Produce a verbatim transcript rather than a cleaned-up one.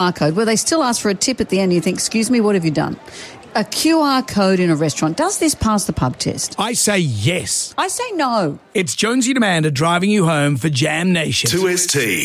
R code where they still ask for a tip at the end and you think, excuse me, what have you done? A Q R code in a restaurant, does this pass the pub test? I say yes. I say no. It's Jonesy and Amanda driving you home for Jam Nation. two S T.